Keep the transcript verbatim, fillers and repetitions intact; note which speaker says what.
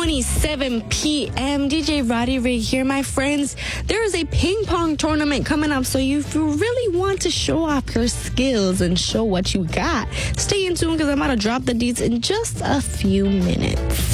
Speaker 1: twenty-seven p.m. D J Roddy Ray here, my friends. There is a ping pong tournament coming up, so if you really want to show off your skills and show what you got, stay in tune because I'm about to drop the deets in just a few minutes.